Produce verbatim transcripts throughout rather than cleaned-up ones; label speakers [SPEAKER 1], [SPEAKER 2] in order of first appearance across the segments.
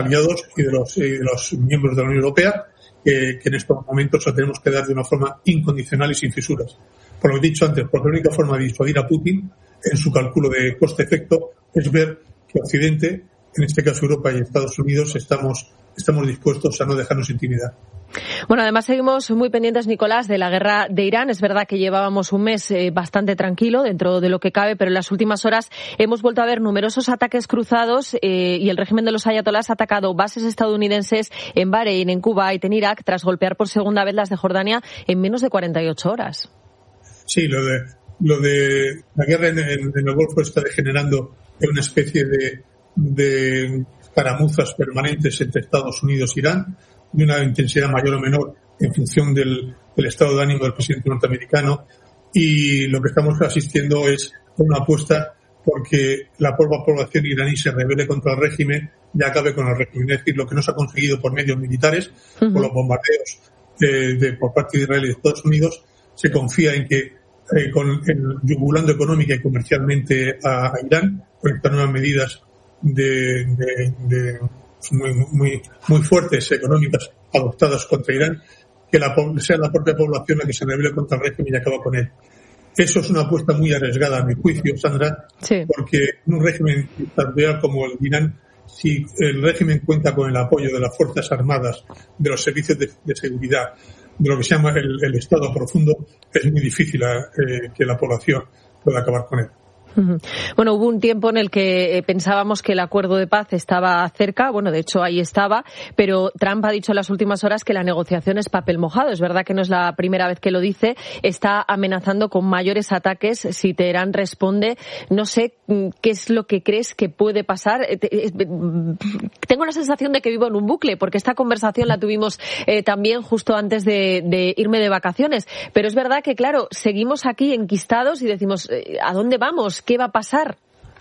[SPEAKER 1] aliados y de los, y de los miembros de la Unión Europea, que, que en estos momentos lo tenemos que dar de una forma incondicional y sin fisuras. Por lo que he dicho antes, porque la única forma de disuadir a Putin en su cálculo de coste-efecto es ver que Occidente, en este caso Europa y Estados Unidos, estamos, estamos dispuestos a no dejarnos intimidar.
[SPEAKER 2] Bueno, además seguimos muy pendientes, Nicolás, de la guerra de Irán. Es verdad que llevábamos un mes eh, bastante tranquilo dentro de lo que cabe, pero en las últimas horas hemos vuelto a ver numerosos ataques cruzados eh, y el régimen de los ayatolás ha atacado bases estadounidenses en Bahrein, en Kuwait, en Irak, tras golpear por segunda vez las de Jordania en menos de cuarenta y ocho horas.
[SPEAKER 1] Sí, lo de, lo de la guerra en, en, en el Golfo está degenerando en una especie de, de escaramuzas permanentes entre Estados Unidos e Irán, de una intensidad mayor o menor en función del, del estado de ánimo del presidente norteamericano, y lo que estamos asistiendo es una apuesta porque la propia población iraní se rebele contra el régimen y acabe con el régimen. Es decir, lo que no se ha conseguido por medios militares, uh-huh. por los bombardeos de, de, por parte de Israel y de Estados Unidos, se confía en que eh, con el, yugulando económica y comercialmente a, a Irán, con estas nuevas medidas de, de, de muy, muy, muy fuertes económicas adoptadas contra Irán, que la, sea la propia población la que se rebele contra el régimen y acaba con él. Eso es una apuesta muy arriesgada, a mi juicio, Sandra, sí. porque un régimen dictatorial como el de Irán, si el régimen cuenta con el apoyo de las Fuerzas Armadas, de los servicios de, de seguridad, de lo que se llama el, el Estado profundo, es muy difícil eh, que la población pueda acabar con él.
[SPEAKER 2] Bueno, hubo un tiempo en el que pensábamos que el acuerdo de paz estaba cerca, bueno, de hecho ahí estaba, pero Trump ha dicho en las últimas horas que la negociación es papel mojado. Es verdad que no es la primera vez que lo dice, está amenazando con mayores ataques si Teherán responde. No sé qué es lo que crees que puede pasar. Tengo la sensación de que vivo en un bucle, porque esta conversación la tuvimos eh, también justo antes de, de irme de vacaciones, pero es verdad que, claro, seguimos aquí enquistados y decimos, eh, ¿a dónde vamos? ¿Qué va a pasar?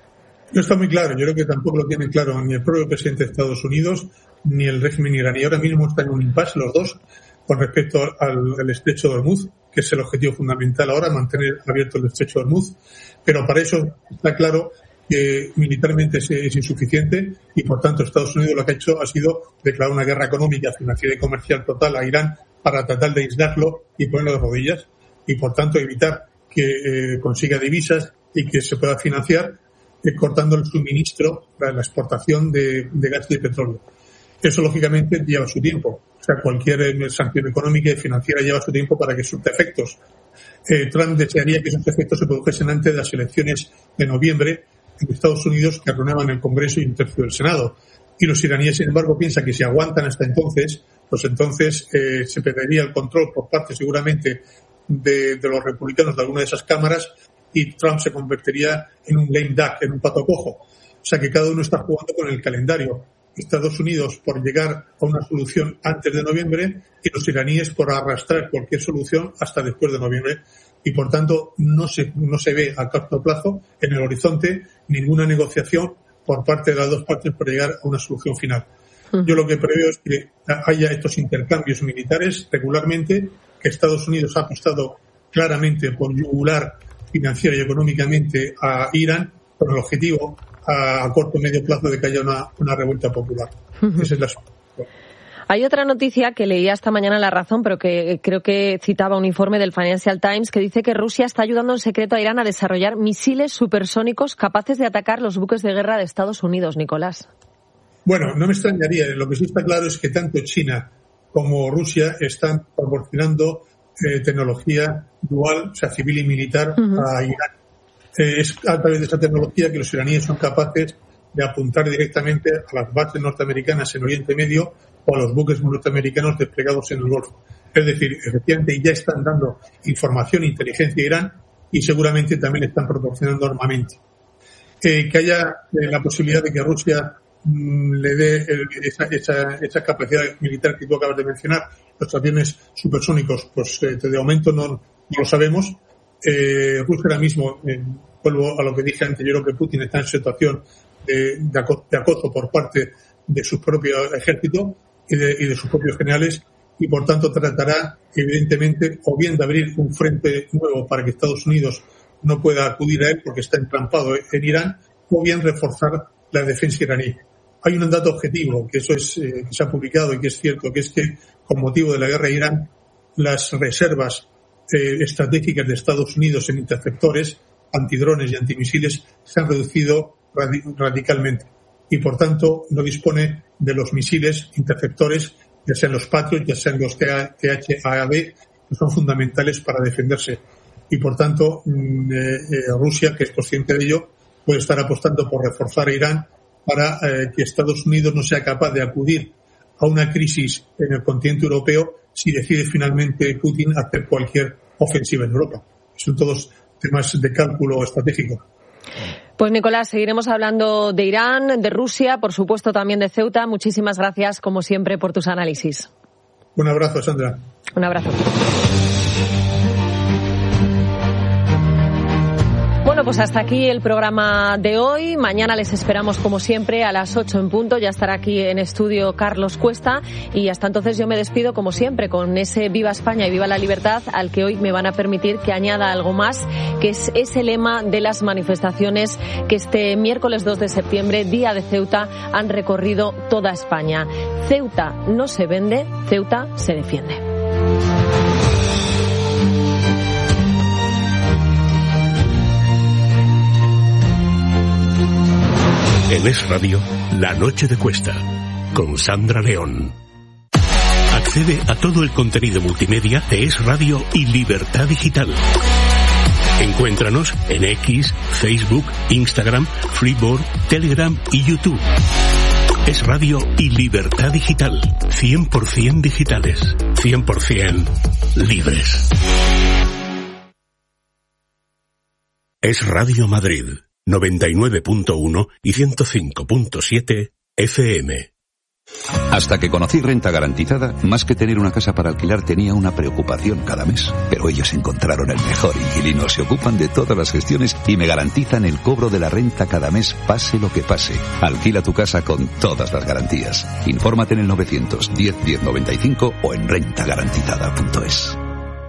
[SPEAKER 1] No está muy claro. Yo creo que tampoco lo tiene claro ni el propio presidente de Estados Unidos ni el régimen iraní. Ahora mismo están en un impasse los dos con respecto al, al estrecho de Hormuz, que es el objetivo fundamental ahora, mantener abierto el estrecho de Hormuz. Pero para eso está claro que militarmente es, es insuficiente y, por tanto, Estados Unidos lo que ha hecho ha sido declarar una guerra económica, financiera y comercial total a Irán para tratar de aislarlo y ponerlo de rodillas y, por tanto, evitar que eh, consiga divisas y que se pueda financiar eh, cortando el suministro para la exportación de, de gas y de petróleo. Eso, lógicamente, lleva su tiempo. O sea, cualquier eh, sanción económica y financiera lleva su tiempo para que surta efectos. Eh, Trump desearía que esos efectos se produjesen antes de las elecciones de noviembre en Estados Unidos, que arruinaban el Congreso y un tercio del Senado. Y los iraníes, sin embargo, piensan que si aguantan hasta entonces, pues entonces eh, se perdería el control por parte, seguramente, de, de los republicanos de alguna de esas cámaras, y Trump se convertiría en un lame duck, en un pato cojo. O sea que cada uno está jugando con el calendario. Estados Unidos por llegar a una solución antes de noviembre y los iraníes por arrastrar cualquier solución hasta después de noviembre. Y por tanto no se, no se ve a corto plazo en el horizonte ninguna negociación por parte de las dos partes para llegar a una solución final. Yo lo que preveo es que haya estos intercambios militares regularmente, que Estados Unidos ha apostado claramente por yugular financiera y económicamente a Irán, con el objetivo a, a corto o medio plazo de que haya una, una revuelta popular. Uh-huh. Esa es la solución.
[SPEAKER 2] Hay otra noticia que leía esta mañana en La Razón, pero que creo que citaba un informe del Financial Times, que dice que Rusia está ayudando en secreto a Irán a desarrollar misiles supersónicos capaces de atacar los buques de guerra de Estados Unidos, Nicolás.
[SPEAKER 1] Bueno, no me extrañaría. Lo que sí está claro es que tanto China como Rusia están proporcionando eh, tecnología dual, o sea, civil y militar, uh-huh. a Irán. Eh, es a través de esa tecnología que los iraníes son capaces de apuntar directamente a las bases norteamericanas en Oriente Medio o a los buques norteamericanos desplegados en el Golfo. Es decir, efectivamente ya están dando información e inteligencia a Irán y seguramente también están proporcionando armamento. Eh, que haya eh, la posibilidad de que Rusia mmm, le dé el, esa, esa, esa capacidad militar que tú acabas de mencionar, los aviones supersónicos, pues eh, de momento no, no lo sabemos. Eh, Rusia ahora mismo, eh, vuelvo a lo que dije antes, yo creo que Putin está en situación de, de, acoso, de acoso por parte de su propio ejército y de, y de sus propios generales, y por tanto tratará, evidentemente, o bien de abrir un frente nuevo para que Estados Unidos no pueda acudir a él porque está entrampado en Irán, o bien reforzar la defensa iraní. Hay un dato objetivo, que eso es eh, que se ha publicado y que es cierto, que es que con motivo de la guerra de Irán, las reservas eh, estratégicas de Estados Unidos en interceptores, antidrones y antimisiles se han reducido radi- radicalmente y, por tanto, no dispone de los misiles interceptores, ya sean los Patriot, ya sean los T H A D, que son fundamentales para defenderse. Y, por tanto, mm, eh, Rusia, que es consciente de ello, puede estar apostando por reforzar a Irán para eh, que Estados Unidos no sea capaz de acudir a una crisis en el continente europeo si decide finalmente Putin hacer cualquier ofensiva en Europa. Son todos temas de cálculo estratégico.
[SPEAKER 2] Pues Nicolás, seguiremos hablando de Irán, de Rusia, por supuesto también de Ceuta. Muchísimas gracias, como siempre, por tus análisis.
[SPEAKER 1] Un abrazo, Sandra.
[SPEAKER 2] Un abrazo. Bueno, pues hasta aquí el programa de hoy. Mañana les esperamos como siempre a las ocho en punto. Ya estará aquí en estudio Carlos Cuesta y hasta entonces yo me despido como siempre con ese Viva España y Viva la Libertad al que hoy me van a permitir que añada algo más, que es ese lema de las manifestaciones que este miércoles dos de septiembre, día de Ceuta, han recorrido toda España. Ceuta no se vende, Ceuta se defiende.
[SPEAKER 3] En Es Radio, La Noche de Cuesta, con Sandra León. Accede a todo el contenido multimedia de Es Radio y Libertad Digital. Encuéntranos en X, Facebook, Instagram, Freeboard, Telegram y YouTube. Es Radio y Libertad Digital, cien por ciento digitales, cien por ciento libres. Es Radio Madrid. noventa y nueve punto uno y ciento cinco punto siete F M.
[SPEAKER 4] Hasta que conocí Renta Garantizada, más que tener una casa para alquilar tenía una preocupación cada mes. Pero ellos encontraron el mejor inquilino, se ocupan de todas las gestiones y me garantizan el cobro de la renta cada mes, pase lo que pase. Alquila tu casa con todas las garantías. Infórmate en el novecientos diez diez noventa y cinco o en renta garantizada punto es.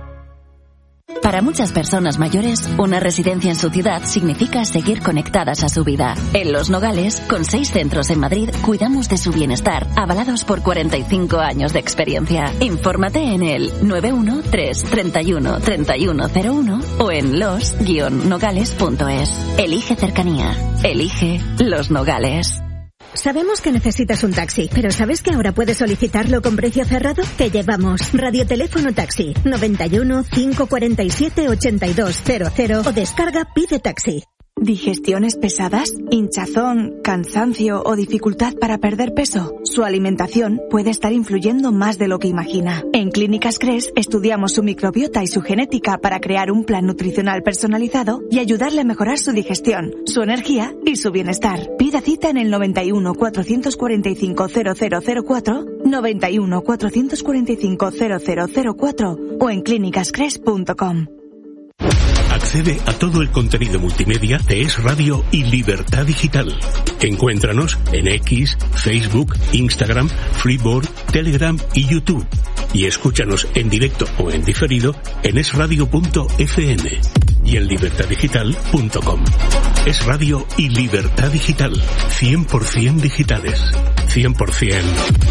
[SPEAKER 5] Para muchas personas mayores, una residencia en su ciudad significa seguir conectadas a su vida. En Los Nogales, con seis centros en Madrid, cuidamos de su bienestar, avalados por cuarenta y cinco años de experiencia. Infórmate en el nueve uno tres, treinta y uno, treinta y uno cero uno o en los guion nogales punto es. Elige cercanía. Elige Los Nogales.
[SPEAKER 6] Sabemos que necesitas un taxi, pero ¿sabes que ahora puedes solicitarlo con precio cerrado? Te llevamos Radioteléfono Taxi noventa y uno, cinco cuarenta y siete, ochenta y dos cero cero o descarga Pide Taxi.
[SPEAKER 7] ¿Digestiones pesadas? ¿Hinchazón, cansancio o dificultad para perder peso? Su alimentación puede estar influyendo más de lo que imagina. En Clínicas Cres estudiamos su microbiota y su genética para crear un plan nutricional personalizado y ayudarle a mejorar su digestión, su energía y su bienestar. Pida cita en el noventa y uno, cuatrocientos cuarenta y cinco, cero cero cero cuatro, noventa y uno, cuatrocientos cuarenta y cinco, cero cero cero cuatro o en clínicas cres punto com.
[SPEAKER 3] Accede a todo el contenido multimedia de Es Radio y Libertad Digital. Encuéntranos en X, Facebook, Instagram, Freeboard, Telegram y YouTube. Y escúchanos en directo o en diferido en es radio punto efe eme y en libertad digital punto com. Es Radio y Libertad Digital, cien por ciento digitales, cien por ciento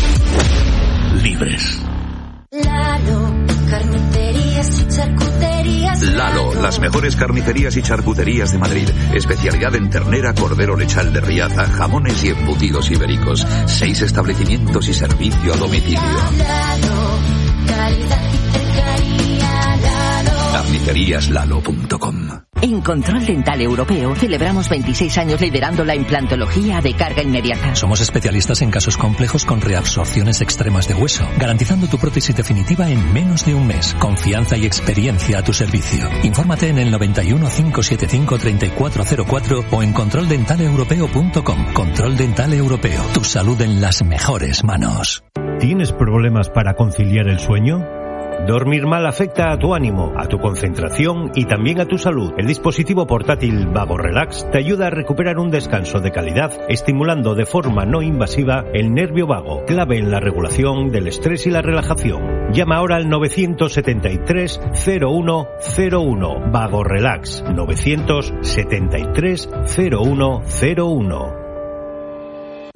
[SPEAKER 3] libres.
[SPEAKER 8] Lalo, carnicerías y charcuterías.
[SPEAKER 4] Lalo, las mejores carnicerías y charcuterías de Madrid. Especialidad en ternera, cordero lechal de Riaza, jamones y embutidos ibéricos. Seis establecimientos y servicio a domicilio.
[SPEAKER 8] Lalo, calidad y cercanía. Lalo.
[SPEAKER 4] carnicerías lalo punto com.
[SPEAKER 5] En Control Dental Europeo celebramos veintiséis años liderando la implantología de carga inmediata.
[SPEAKER 9] Somos especialistas en casos complejos con reabsorciones extremas de hueso, garantizando tu prótesis definitiva en menos de un mes. Confianza y experiencia a tu servicio. Infórmate en el noventa y uno, cinco setenta y cinco, treinta y cuatro cero cuatro o en control dental europeo punto com. Control Dental Europeo. Tu salud en las mejores manos.
[SPEAKER 10] ¿Tienes problemas para conciliar el sueño? Dormir mal afecta a tu ánimo, a tu concentración y también a tu salud. El dispositivo portátil Vago Relax te ayuda a recuperar un descanso de calidad, estimulando de forma no invasiva el nervio vago, clave en la regulación del estrés y la relajación. Llama ahora al novecientos setenta y tres, cero uno cero uno. Vago Relax, novecientos setenta y tres, cero uno cero uno.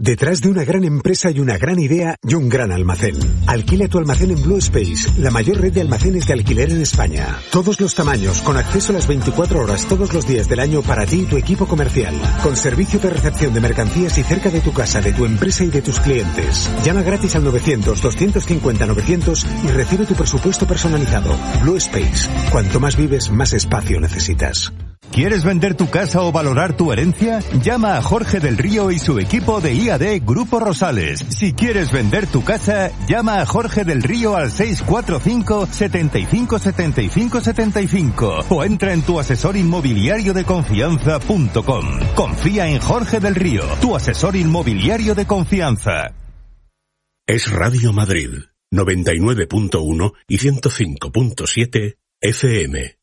[SPEAKER 11] Detrás de una gran empresa hay una gran idea y un gran almacén. Alquila tu almacén en Blue Space, la mayor red de almacenes de alquiler en España. Todos los tamaños, con acceso a las veinticuatro horas todos los días del año para ti y tu equipo comercial. Con servicio de recepción de mercancías y cerca de tu casa, de tu empresa y de tus clientes. Llama gratis al novecientos, doscientos cincuenta, novecientos y recibe tu presupuesto personalizado. Blue Space. Cuanto más vives, más espacio necesitas.
[SPEAKER 12] ¿Quieres vender tu casa o valorar tu herencia? Llama a Jorge del Río y su equipo de I A D Grupo Rosales. Si quieres vender tu casa, llama a Jorge del Río al seis cuatro cinco, setenta y cinco, setenta y cinco, setenta y cinco o entra en tu asesor inmobiliario de confianza punto com. Confía en Jorge del Río, tu asesor inmobiliario de confianza.
[SPEAKER 3] Es Radio Madrid, noventa y nueve punto uno y ciento cinco punto siete F M.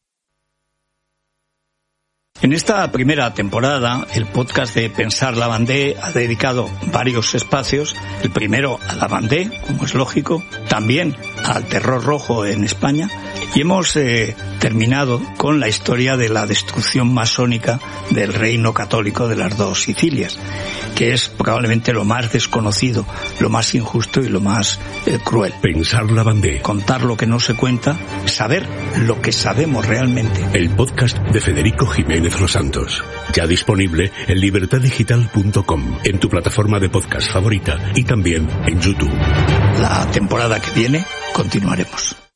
[SPEAKER 13] En esta primera temporada, el podcast de Pensar la Vendée ha dedicado varios espacios. El primero a la Vendée, como es lógico, también al terror rojo en España. Y hemos eh, terminado con la historia de la destrucción masónica del reino católico de las dos Sicilias, que es probablemente lo más desconocido, lo más injusto y lo más eh, cruel.
[SPEAKER 3] Pensar la Vendée.
[SPEAKER 13] Contar lo que no se cuenta, saber lo que sabemos realmente.
[SPEAKER 3] El podcast de Federico Jiménez Los Santos. Ya disponible en libertad digital punto com, en tu plataforma de podcast favorita y también en YouTube.
[SPEAKER 13] La temporada que viene continuaremos.